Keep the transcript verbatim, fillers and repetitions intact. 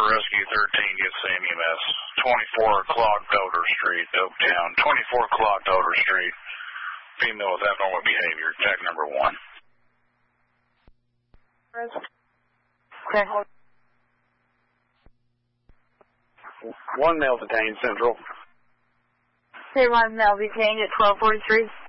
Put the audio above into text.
for Rescue thirteen, get same E M S. twenty-four clogged Elder Street, Oaktown. twenty-four clogged Elder Street. Female with abnormal behavior. Tag number one. Okay. One male detained, Central. Say one male detained at twelve forty-three.